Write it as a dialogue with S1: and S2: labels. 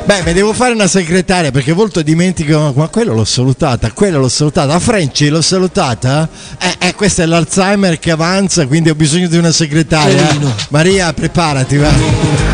S1: Beh, mi devo fare una segretaria perché a volte dimentico, ma quello l'ho salutata, a Franci l'ho salutata? Questo è l'Alzheimer che avanza, quindi ho bisogno di una segretaria. Maria, preparati, va.